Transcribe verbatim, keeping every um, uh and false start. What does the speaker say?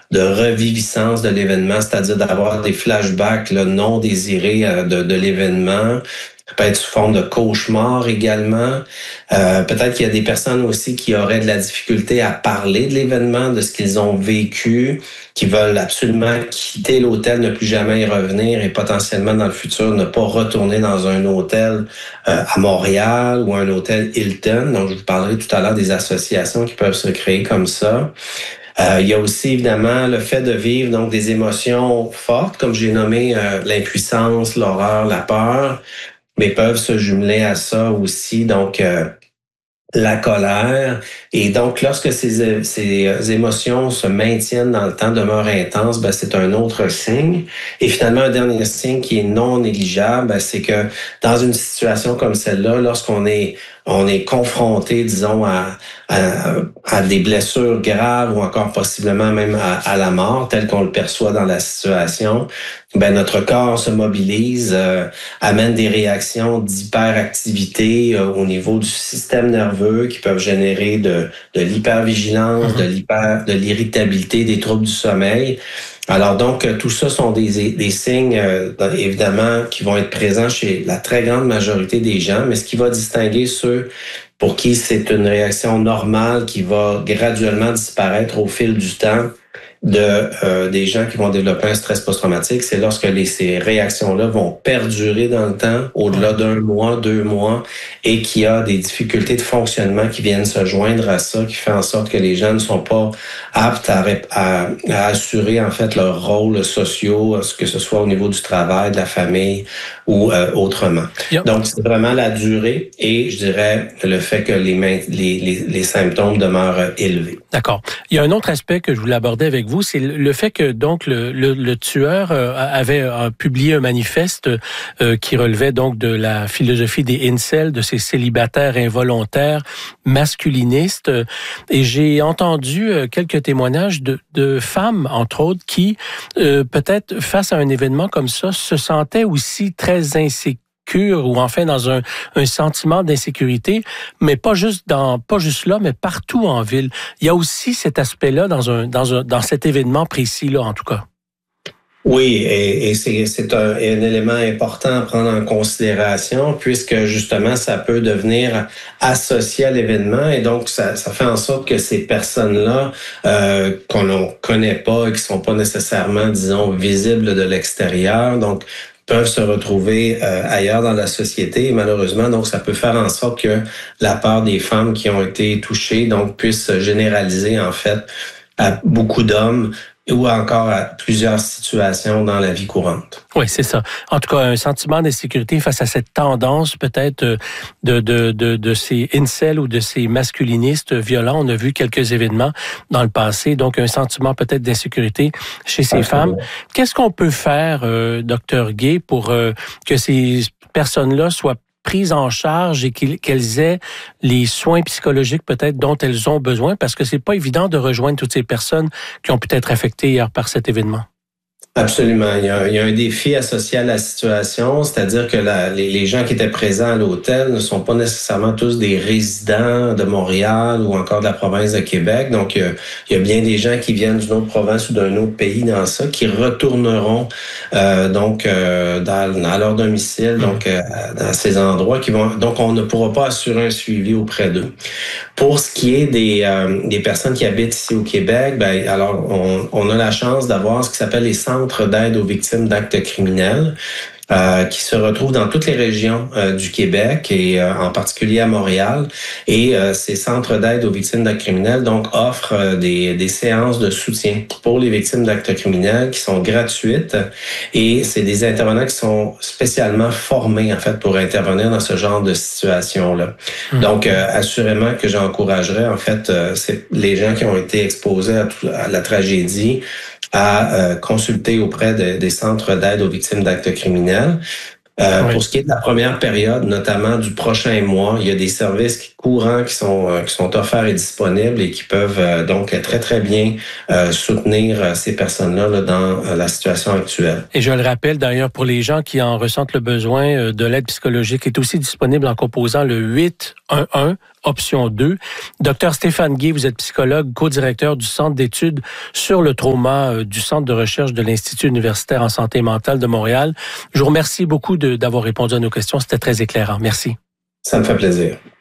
de reviviscence de l'événement, c'est-à-dire d'avoir des flashbacks là, non désirés euh, de, de l'événement. Ça peut être sous forme de cauchemar également. Euh, peut-être qu'il y a des personnes aussi qui auraient de la difficulté à parler de l'événement, de ce qu'ils ont vécu, qui veulent absolument quitter l'hôtel, ne plus jamais y revenir et potentiellement dans le futur ne pas retourner dans un hôtel euh, à Montréal ou un hôtel Hilton. Donc, je vous parlerai tout à l'heure des associations qui peuvent se créer comme ça. Euh, il y a aussi évidemment le fait de vivre donc des émotions fortes, comme j'ai nommé euh, l'impuissance, l'horreur, la peur, mais peuvent se jumeler à ça aussi, donc euh, la colère. Et donc, lorsque ces, ces émotions se maintiennent dans le temps, demeurent intenses, ben, c'est un autre signe. Et finalement, un dernier signe qui est non négligeable, ben, c'est que dans une situation comme celle-là, lorsqu'on est on est confronté, disons, à, à, à des blessures graves ou encore possiblement même à, à la mort, tel qu'on le perçoit dans la situation, ben notre corps se mobilise, euh, amène des réactions d'hyperactivité euh, au niveau du système nerveux qui peuvent générer de, de l'hypervigilance, de l'hyper, de l'irritabilité, des troubles du sommeil. Alors donc, tout ça sont des, des signes, euh, évidemment, qui vont être présents chez la très grande majorité des gens, mais ce qui va distinguer ceux pour qui c'est une réaction normale qui va graduellement disparaître au fil du temps de euh, des gens qui vont développer un stress post-traumatique, c'est lorsque les, ces réactions-là vont perdurer dans le temps, au-delà d'un mois, deux mois, et qu'il y a des difficultés de fonctionnement qui viennent se joindre à ça, qui fait en sorte que les gens ne sont pas aptes à, à, à assurer en fait leurs rôles sociaux, que ce soit au niveau du travail, de la famille ou euh, autrement. Yep. Donc, c'est vraiment la durée et je dirais le fait que les, mains, les, les, les symptômes demeurent élevés. D'accord. Il y a un autre aspect que je voulais aborder avec vous, c'est le fait que donc le, le, le tueur avait publié un manifeste euh, qui relevait donc de la philosophie des incels, de ces célibataires involontaires masculinistes. Et j'ai entendu quelques témoignages de, de femmes, entre autres, qui euh, peut-être face à un événement comme ça se sentaient aussi très insécures ou enfin dans un, un sentiment d'insécurité, mais pas juste dans pas juste là, mais partout en ville. Il y a aussi cet aspect-là dans un dans un dans cet événement précis là, en tout cas. Oui, et, et c'est, c'est un, un élément important à prendre en considération puisque justement ça peut devenir associé à l'événement et donc ça, ça fait en sorte que ces personnes-là euh, qu'on ne connaît pas et qui sont pas nécessairement, disons, visibles de l'extérieur, donc peuvent se retrouver euh, ailleurs dans la société et malheureusement, donc ça peut faire en sorte que la part des femmes qui ont été touchées donc puisse se généraliser en fait à beaucoup d'hommes ou encore à plusieurs situations dans la vie courante. Oui, c'est ça. En tout cas, un sentiment d'insécurité face à cette tendance peut-être de, de, de, de ces incels ou de ces masculinistes violents. On a vu quelques événements dans le passé, donc un sentiment peut-être d'insécurité chez ces Absolument. femmes. Qu'est-ce qu'on peut faire, euh, docteur Gay, pour euh, que ces personnes-là soient prises en charge et qu'elles aient les soins psychologiques peut-être dont elles ont besoin, parce que c'est pas évident de rejoindre toutes ces personnes qui ont pu être affectées hier par cet événement. Absolument. Il y, a, il y a un défi associé à la situation, c'est-à-dire que la, les, les gens qui étaient présents à l'hôtel ne sont pas nécessairement tous des résidents de Montréal ou encore de la province de Québec. Donc, il y a, il y a bien des gens qui viennent d'une autre province ou d'un autre pays dans ça, qui retourneront euh, donc euh, dans, dans leur domicile, donc euh, dans ces endroits qui vont. Donc, on ne pourra pas assurer un suivi auprès d'eux. Pour ce qui est des, euh, des personnes qui habitent ici au Québec, ben alors on, on a la chance d'avoir ce qui s'appelle les centres d'aide aux victimes d'actes criminels. Euh, qui se retrouvent dans toutes les régions euh, du Québec et euh, en particulier à Montréal. Et euh, ces centres d'aide aux victimes d'actes criminels donc offrent euh, des, des séances de soutien pour les victimes d'actes criminels qui sont gratuites. Et c'est des intervenants qui sont spécialement formés en fait pour intervenir dans ce genre de situation-là. Mmh. Donc euh, assurément que j'encouragerais en fait euh, c'est les gens qui ont été exposés à, tout, à la tragédie à euh, consulter auprès de, des centres d'aide aux victimes d'actes criminels. Euh, oui. Pour ce qui est de la première période, notamment du prochain mois, il y a des services courants qui sont euh, qui sont offerts et disponibles et qui peuvent euh, donc très, très bien euh, soutenir euh, ces personnes-là là, dans euh, la situation actuelle. Et je le rappelle d'ailleurs, pour les gens qui en ressentent le besoin, euh, de l'aide psychologique est aussi disponible en composant le huit un un, option deux. Docteur Stéphane Guay, vous êtes psychologue, co-directeur du Centre d'études sur le trauma euh, du Centre de recherche de l'Institut universitaire en santé mentale de Montréal. Je vous remercie beaucoup de, d'avoir répondu à nos questions. C'était très éclairant. Merci. Ça me fait plaisir.